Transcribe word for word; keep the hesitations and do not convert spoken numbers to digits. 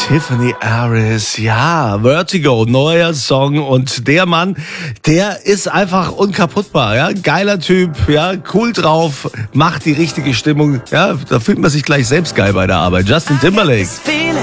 Tiffany Harris, ja, Vertigo, neuer Song und der Mann, der ist einfach unkaputtbar, ja, geiler Typ, ja, cool drauf, macht die richtige Stimmung, ja, da fühlt man sich gleich selbst geil bei der Arbeit. Justin Timberlake.